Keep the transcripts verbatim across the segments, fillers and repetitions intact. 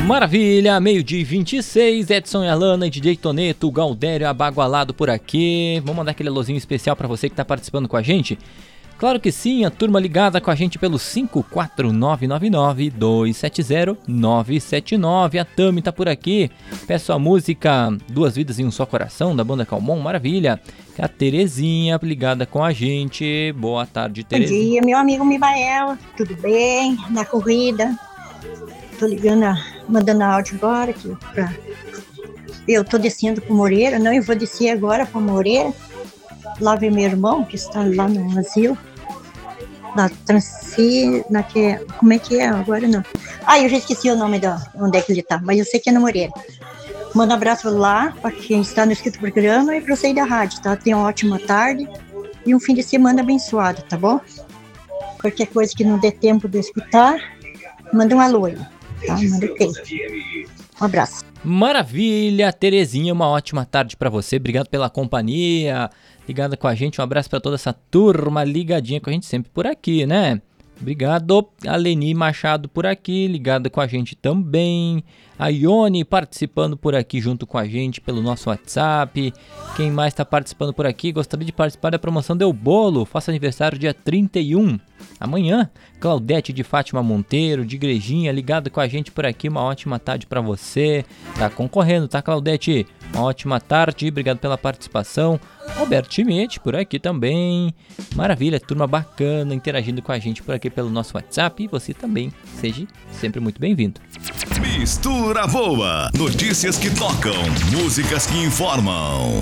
Maravilha, meio-dia e vinte e seis, Edson e Alana, D J Toneto, Galdério Abagualado por aqui. Vamos mandar aquele alôzinho especial pra você que tá participando com a gente? Claro que sim, a turma ligada com a gente pelo cinco quatro nove nove nove, dois sete zero, nove sete nove. A Tami tá por aqui. Peço a música Duas Vidas em um Só Coração, da banda Calmon, maravilha. A Terezinha ligada com a gente. Boa tarde, Terezinha. Bom dia, meu amigo Mibael. Tudo bem? Na corrida. Tô ligando, mandando áudio agora aqui pra... Eu tô descendo pro Moreira. Não, eu vou descer agora pro Moreira. Lá vem meu irmão, que está lá no asilo. Na Transi... Na que... Como é que é? Agora não. Ah, eu já esqueci o nome da onde é que ele tá, mas eu sei que é no Moreira. Manda um abraço lá para quem está no escrito programa e para você da rádio, tá? Tenha uma ótima tarde e um fim de semana abençoado, tá bom? Qualquer coisa que não dê tempo de escutar, manda um alô aí, tá? Manda ok. Um abraço. Maravilha, Terezinha, uma ótima tarde para você. Obrigado pela companhia, ligada com a gente. Um abraço para toda essa turma ligadinha com a gente sempre por aqui, né? Obrigado. A Leni Machado por aqui, ligada com a gente também. A Ione participando por aqui junto com a gente pelo nosso WhatsApp. Quem mais está participando por aqui? Gostaria de participar da promoção Deu Bolo. Faça aniversário dia trinta e um. Amanhã, Claudete de Fátima Monteiro, de Igrejinha, ligado com a gente por aqui. Uma ótima tarde para você. Tá concorrendo, tá, Claudete? Uma ótima tarde, obrigado pela participação. Roberto Schmidt por aqui também. Maravilha, turma bacana interagindo com a gente por aqui pelo nosso WhatsApp. E você também, seja sempre muito bem-vindo. Mistura Boa, notícias que tocam, músicas que informam.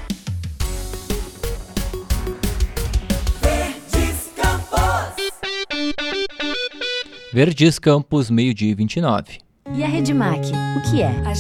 Verdes Campos. Verdes Campos, meio-dia e vinte e nove. E a Redmac, o que é?